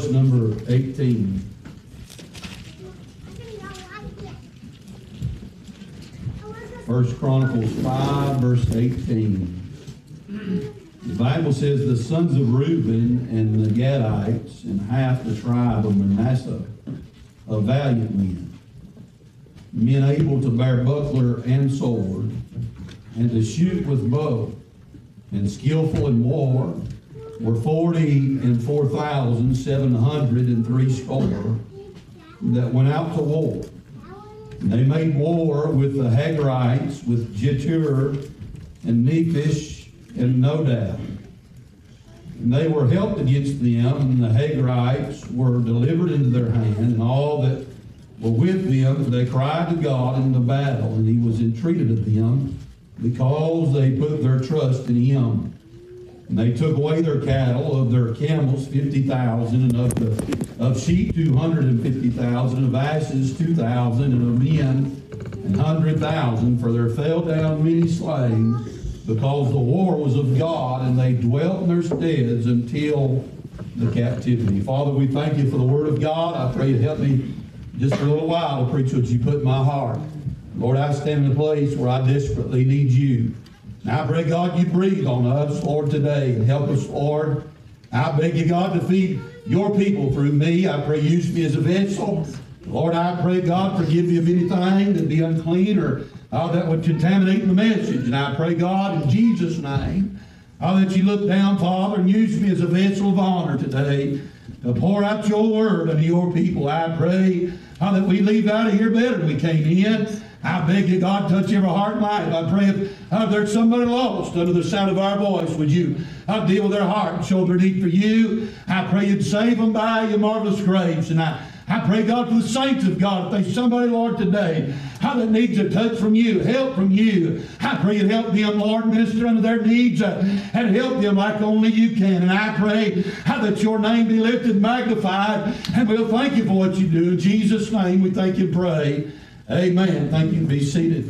verse number 18. First Chronicles 5, verse 18. The Bible says, the sons of Reuben and the Gadites and half the tribe of Manasseh, of valiant men able to bear buckler and sword, and to shoot with bow, and skillful in war, were 44,760 that went out to war. And they made war with the Hagarites, with Jetur and Nephish and Nodab. And they were helped against them, and the Hagarites were delivered into their hand, and all that were with them, they cried to God in the battle, and he was entreated of them, because they put their trust in him. And they took away their cattle, of their camels 50,000, and of sheep 250,000, of asses 2,000, and of men 100,000, for there fell down many slain, because the war was of God, and they dwelt in their steads until the captivity. Father, we thank you for the word of God. I pray you help me just for a little while to preach what you put in my heart. Lord, I stand in a place where I desperately need you. Now I pray, God, you breathe on us, Lord, today, and help us, Lord. I beg you, God, to feed your people through me. I pray use me as a vessel. Lord, I pray, God, forgive me of anything that be unclean or that would contaminate the message. And I pray, God, in Jesus' name, that you look down, Father, and use me as a vessel of honor today to pour out your word unto your people. I pray that we leave out of here better than we came in. I beg you, God, touch every heart and life. I pray if there's somebody lost under the sound of our voice, would you deal with their heart and show their need for you. I pray you'd save them by your marvelous grace. And I pray, God, for the saints of God, if there's somebody, Lord, today that needs a touch from you, help from you, I pray you'd help them, Lord, minister unto their needs and help them like only you can. And I pray that your name be lifted and magnified, and we'll thank you for what you do. In Jesus' name we thank you and pray. Amen. Thank you. Be seated.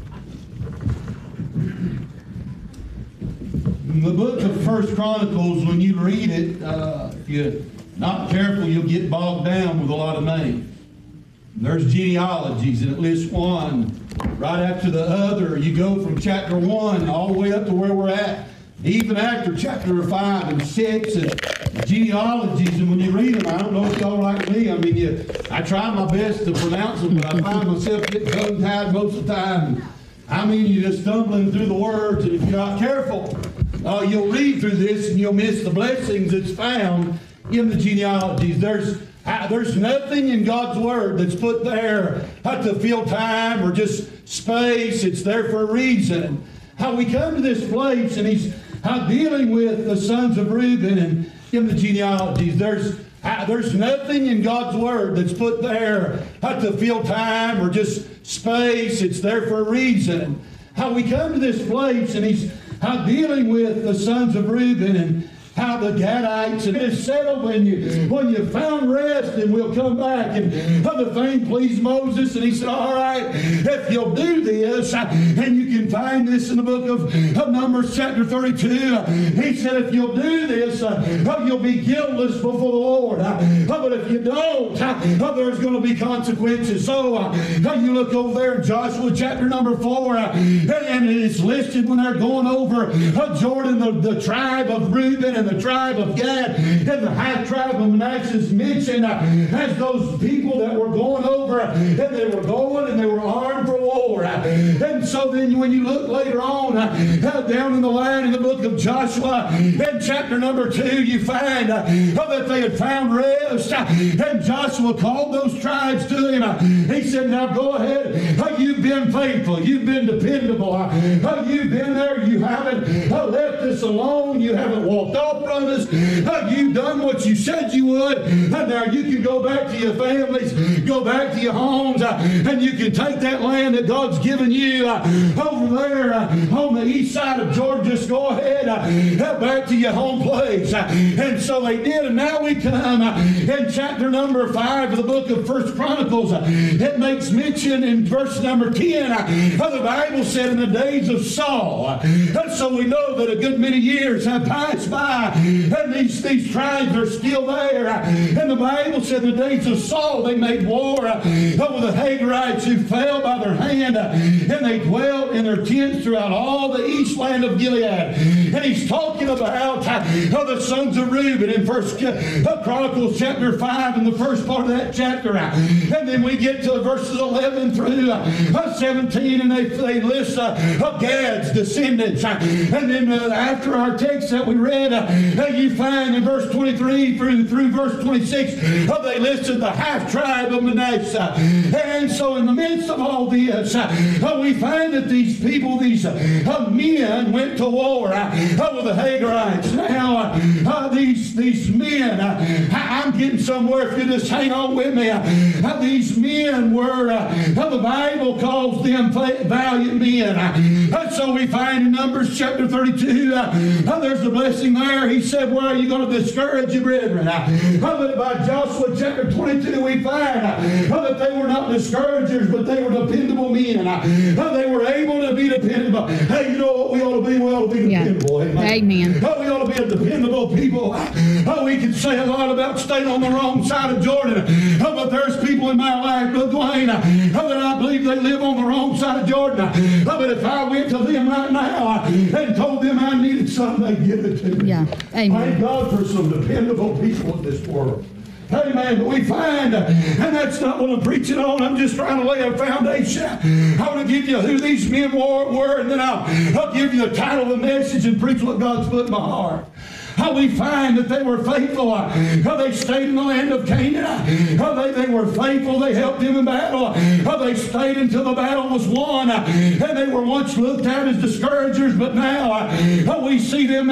In the book of First Chronicles, when you read it, if you're not careful, you'll get bogged down with a lot of names. There's genealogies, and it lists one right after the other. You go from chapter 1 all the way up to where we're at, even after chapter 5 and 6, and genealogies. And when you read them, I don't know if y'all are like me. I mean, I try my best to pronounce them, but I find myself getting tongue-tied most of the time. I mean, you're just stumbling through the words, and if you're not careful, you'll read through this and you'll miss the blessings that's found in the genealogies. There's nothing in God's Word that's put there to fill time or just space. It's there for a reason. How we come to this place, and he's dealing with the sons of Reuben, and in the genealogies, there's nothing in God's Word that's put there to fill time or just space. It's there for a reason. How we come to this place, and he's dealing with the sons of Reuben, and how the Gadites, and it's settled when you found rest, and we'll come back. And the thing pleased Moses, and he said, all right, if you'll do this, and you can find this in the book of Numbers chapter 32, he said, if you'll do this, you'll be guiltless before the Lord. But if you don't, there's going to be consequences. So you look over there in Joshua chapter number 4, and it's listed when they're going over Jordan, the tribe of Reuben and the tribe of Gad and the half tribe of Manasseh is mentioned as those people that were going over, and they were going and they were armed for war. And so then when you look later on down in the line in the book of Joshua in chapter number 2, you find that they had found rest, and Joshua called those tribes to him. He said, now go ahead, you've been faithful, you've been dependable, you've been there, you haven't left us alone, you haven't walked off from us, you've done what you said you would, and now you can go back to your families, go back to your homes, and you can take that land that God's given you over there on the east side of Jordan. Just go ahead back to your home place. And so they did, and now we come in chapter number 5 of the book of First Chronicles. It makes mention in verse number 10, the Bible said in the days of Saul. And so we know that a good many years have passed by, and these tribes are still there. And the Bible said in the days of Saul, they made war over the Hagarites who fell by their hand, and they dwelt in their tents throughout all the east land of Gilead. And he's talking about the sons of Reuben in First Chronicles chapter 5 in the first part of that chapter. And then we get to verses 11 through 17, and they list Gad's descendants. And then after our text that we read, you find in verse 23 through verse 26, they listed the half tribe of Manasseh. And so in the midst of all this, we find that these people, these men went to war with the Hagarites. Now, these men, I'm getting somewhere if you just hang on with me. These men were, the Bible calls them valiant men. So we find in Numbers chapter 32, there's the blessing there. He said, where are you going to discourage your brethren? But by Joshua chapter 22, we find that they were not discouragers, but they were dependable men. They were able to be dependable. Hey, you know what we ought to be? We ought to be dependable. Amen. We ought to be a dependable people. We can say a lot about staying on the wrong side of Jordan. But there's people in my life, Brother Dwayne, that I believe they live on the wrong side of Jordan. But if I went to them right now and told them I needed something, they'd give it to me. Yeah. Amen. Thank God for some dependable people in this world. Amen. But we find, and that's not what I'm preaching on. I'm just trying to lay a foundation. I want to give you who these men were, and then I'll give you the title of the message and preach what God's put in my heart. How we find that they were faithful. How they stayed in the land of Canaan. How they were faithful. They helped him in battle. How they stayed until the battle was won. And they were once looked at as discouragers, but now we see them